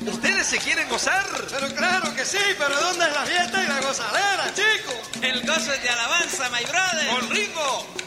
¿Ustedes se quieren gozar? Pero claro que sí, pero ¿dónde es la fiesta y la gozadera, chico? El gozo es de alabanza, my brother. ¡Con Ringo!